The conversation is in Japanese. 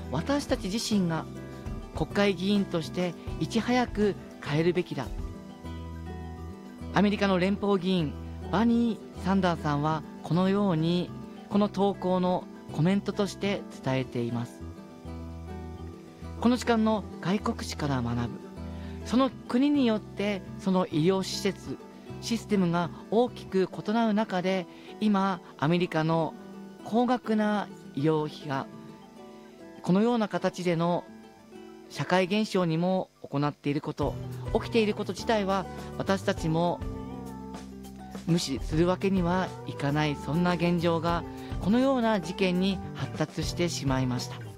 私たち自身が国会議員としていち早く変えるべきだ。アメリカの連邦議員バニー・サンダーさんはこのようにこの投稿のコメントとして伝えています。この時間の外国史から学ぶ。その国によってその医療施設システムが大きく異なる中で、今アメリカの高額な医療費がこのような形での社会現象にも行っていること、起きていること自体は私たちも無視するわけにはいかない、そんな現状がこのような事件に発達してしまいました。